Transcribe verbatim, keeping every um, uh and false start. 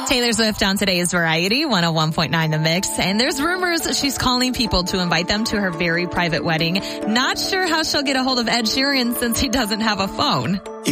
Taylor Swift on today's Variety, one oh one point nine The Mix. And there's rumors that she's calling people to invite them to her very private wedding. Not sure how she'll get a hold of Ed Sheeran since he doesn't have a phone.